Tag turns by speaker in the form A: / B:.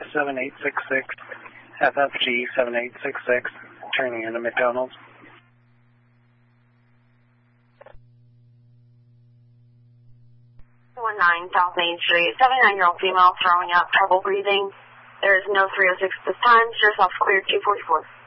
A: 7866, FFG 7866, turning into McDonald's.
B: 19 South Main Street, 79-year-old female throwing up, trouble breathing. There is no 306 this time. Sure, self cleared 244.